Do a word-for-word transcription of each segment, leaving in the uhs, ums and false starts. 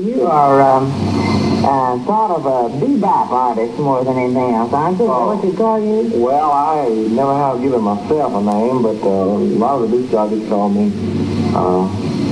you are um, uh, sort of a bebop artist more than anything else, aren't you? Is that what you call you? Well, I never have given myself a name, but uh, a lot of the disc jockeys call me uh,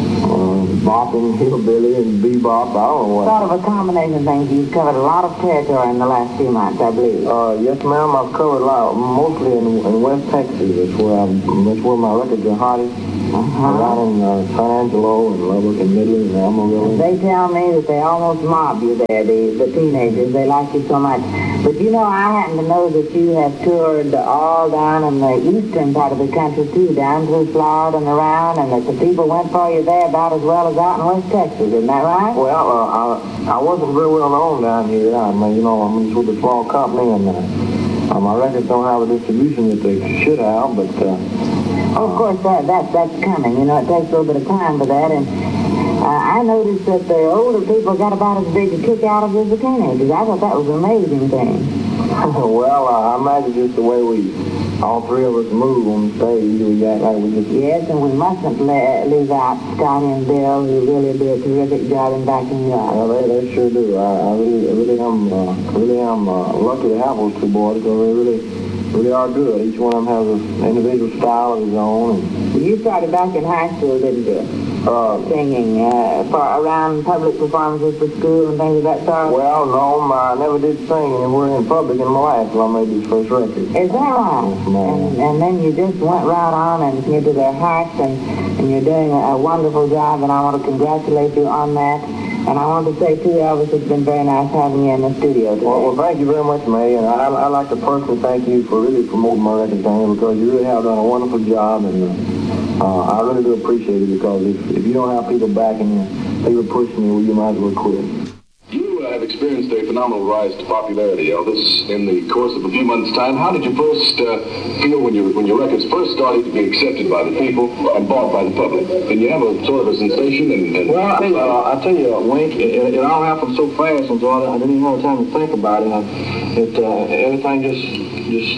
uh, bopping, hillbilly, and bebop. I don't know what. Sort of a combination of things. You've covered a lot of territory in the last few months, I believe. Uh, yes, ma'am. I've covered a lot, mostly in, in West Texas. That's where I'm, that's where my records are hottest. Uh-huh. Around in uh, San Angelo and Lubbock and Midland and Amarillo. They tell me that they almost mob you there, the, the teenagers. They like you so much. But you know, I happen to know that you have toured all down in the eastern part of the country, too, down through Florida and around, and that the people went for you there about as well as out in West Texas. Isn't that right? Well, uh, I, I wasn't very well known down here. I mean, you know, I'm just with a small company, and uh, uh, my records don't have a distribution that they should have, but... Uh, Oh, of course, that, that that's coming. You know, it takes a little bit of time for that. And uh, I noticed that the older people got about as big a kick out of it as the teenagers. I thought that was an amazing thing. Well, uh, I imagine just the way we, all three of us move on stage, we act like we just... Yes, and we mustn't le- leave out Scotty and Bill, who really do a terrific job in backing you up. Well, they, they sure do. I, I really, I really am, uh, really am uh, lucky to have those two boys, because they really... really are good. Each one of them has an individual style of his own. And, you started back in high school, didn't you? Uh, Singing uh, for around public performances for school and things of that sort? Well, no, I never did sing anywhere in public in my life until I made this first record. Is that right? Yes, ma'am. And, and then you just went right on and into their hearts, and, and you're doing a, a wonderful job, and I want to congratulate you on that. And I want to say, too, Elvis, it's been very nice having you in the studio today. Well, well thank you very much, May, and I, I'd like to personally thank you for really promoting my record thing, because you really have done a wonderful job, and uh, uh, I really do appreciate it, because if, if you don't have people backing you, people pushing you, well, you might as well quit. You uh, have experienced a phenomenal rise to popularity, Elvis, in the course of a few months' time. How did you first uh, feel when, you, when your records first started to be accepted by the people and bought by the public? Did you have a sort of a sensation? And, and well, I tell you, uh, I tell you, uh, Wink, it, it all happened so fast, and so I, I didn't even have time to think about it. I, it uh, everything just, just,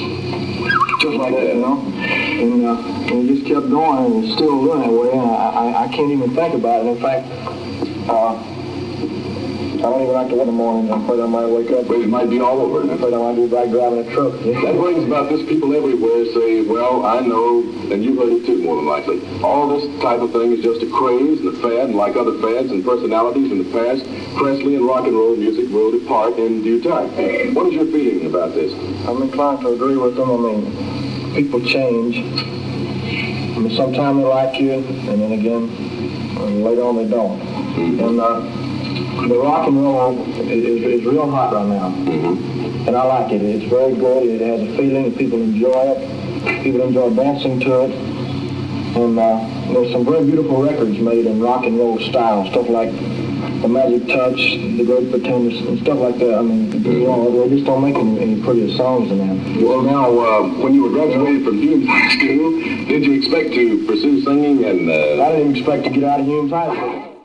just like that, you know. And, uh, and it just kept going, and it's still doing that way. And I, I, I can't even think about it. In fact, uh, I don't even like to wait in the morning. I'm afraid I might wake up. Well, it might be all over. I'm afraid I might be back driving a truck. That brings about this. People everywhere say, well, I know, and you've heard it too, more than likely. All this type of thing is just a craze and a fad, and like other fads and personalities in the past, Presley and rock and roll music will depart in due time. What is your feeling about this? I'm inclined to agree with them. I mean, people change. I mean, sometimes they like you, and then again, and later on they don't. Mm-hmm. And uh, the rock and roll is, is, is real hot right now. Mm-hmm. And I like it. It's very good. It has a feeling. People enjoy it. People enjoy dancing to it. And uh, there's some very beautiful records made in rock and roll style. Stuff like The Magic Touch, The Great Pretenders, and stuff like that. I mean, you know, they just don't make any, any prettier songs than that. Well, now, uh, when you were graduated from Humes High School, did you expect to pursue singing? And uh... I didn't even expect to get out of Humes High School.